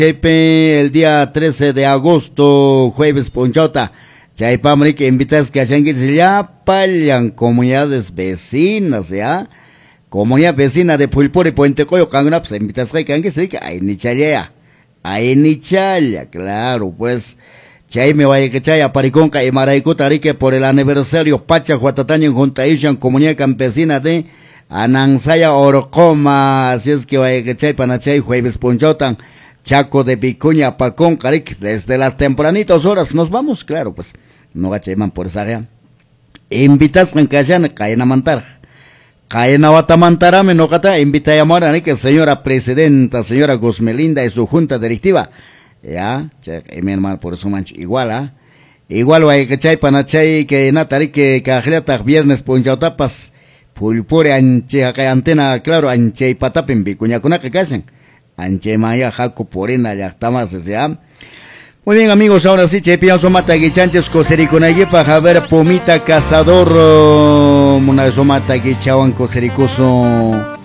El día 13 de agosto, jueves ponchota. Chaipamri que invitas que hayan que ya payan comunidades vecinas, ya. Comunidad vecina de Pulpuri, Puente Coyo, Cangrap, se invitas que hay que decir que hay ni chaya. Hay ni chaya, claro, pues. Chay me vaya que chaya, Pariconca y Maraicutarique por el aniversario Pacha Huatataño en Juntaishan, comunidad campesina de Anansaya Orocoma. Así es que vaya que chay, panachay, jueves ponchotan. Chaco de Picuña, Pacón, Caric, desde las tempranitas horas nos vamos, claro, pues, no gachaiman por esa área. Invitas en Cayana, Cayena Mantar. Cayena Batamantara, Menocata, invita a llamar a que señora presidenta, señora Guzmelinda y su junta directiva. Ya, mi hermano, por eso mancho, igual, igual vaya que chay, panachay, que natari, que cajleata, viernes, ponchautapas, pulpure, anche, acá antena, claro, anche y patapin, Picuña, con que casen. Anche maya jaco porina ya estamos ya. Muy bien amigos, ahora sí chepiazo mata guichanches cosericonaye para ver pomita cazador muna somata guichawan cosericoso.